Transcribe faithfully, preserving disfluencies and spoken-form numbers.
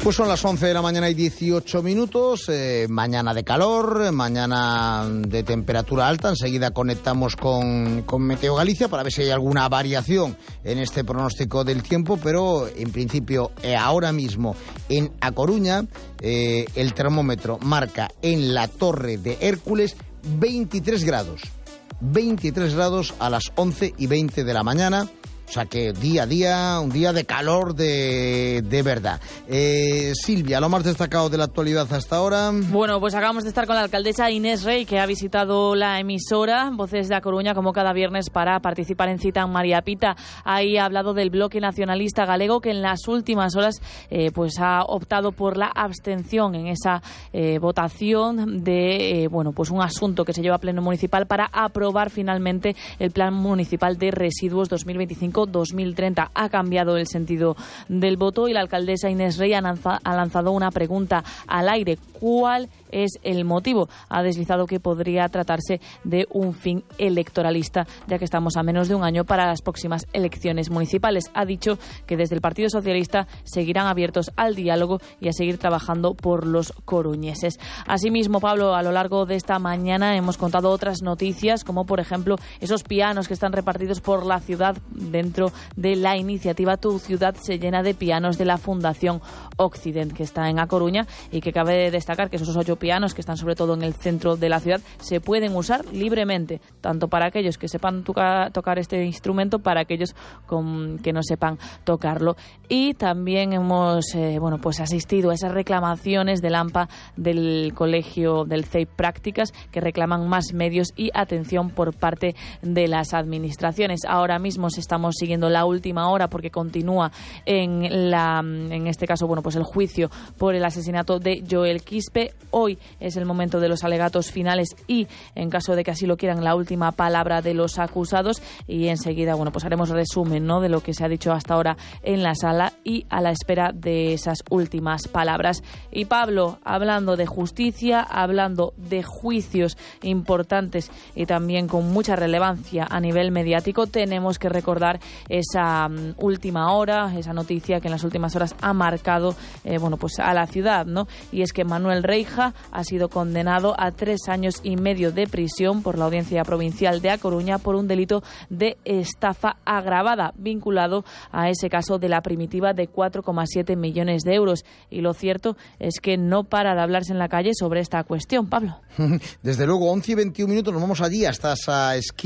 Pues son las once de la mañana y dieciocho minutos, eh, mañana de calor, mañana de temperatura alta. Enseguida conectamos con, con Meteo Galicia para ver si hay alguna variación en este pronóstico del tiempo, pero en principio eh, ahora mismo en A Coruña eh, el termómetro marca en la Torre de Hércules veintitrés grados. veintitrés grados a las once y veinte de la mañana. O sea que día a día, un día de calor de, de verdad. Eh, Silvia, lo más destacado de la actualidad hasta ahora. Bueno, pues acabamos de estar con la alcaldesa Inés Rey, que ha visitado la emisora Voces de A Coruña como cada viernes para participar en Cita en María Pita. Ahí ha hablado del bloque nacionalista galego, que en las últimas horas eh, pues ha optado por la abstención en esa eh, votación de eh, bueno pues un asunto que se lleva a pleno municipal para aprobar finalmente el Plan Municipal de Residuos dos mil veinticinco dos mil treinta. Ha cambiado el sentido del voto y la alcaldesa Inés Rey ha lanzado una pregunta al aire. ¿Cuál es el motivo? Ha deslizado que podría tratarse de un fin electoralista, ya que estamos a menos de un año para las próximas elecciones municipales. Ha dicho que desde el Partido Socialista seguirán abiertos al diálogo y a seguir trabajando por los coruñeses. Asimismo, Pablo, a lo largo de esta mañana hemos contado otras noticias, como por ejemplo esos pianos que están repartidos por la ciudad dentro de la iniciativa Tu Ciudad se llena de pianos de la Fundación Occident, que está en A Coruña, y que cabe destacar que esos ocho pianos que están sobre todo en el centro de la ciudad se pueden usar libremente, tanto para aquellos que sepan tocar, tocar este instrumento, para aquellos con, que no sepan tocarlo. Y también hemos eh, bueno pues asistido a esas reclamaciones del AMPA del colegio del C E I P Prácticas, que reclaman más medios y atención por parte de las administraciones. Ahora mismo estamos siguiendo la última hora porque continúa en la en este caso bueno pues el juicio por el asesinato de Joel Quispe. Hoy es el momento de los alegatos finales y, en caso de que así lo quieran, la última palabra de los acusados, y enseguida bueno pues haremos resumen, ¿no?, de lo que se ha dicho hasta ahora en la sala y a la espera de esas últimas palabras. Y Pablo, hablando de justicia, hablando de juicios importantes y también con mucha relevancia a nivel mediático, tenemos que recordar esa um, última hora, esa noticia que en las últimas horas ha marcado eh, bueno pues a la ciudad, ¿no? Y es que Manuel Reija ha sido condenado a tres años y medio de prisión por la Audiencia Provincial de A Coruña por un delito de estafa agravada vinculado a ese caso de la primitiva de cuatro coma siete millones de euros. Y lo cierto es que no para de hablarse en la calle sobre esta cuestión, Pablo. Desde luego, once y veintiún minutos, nos vamos allí hasta esa esquina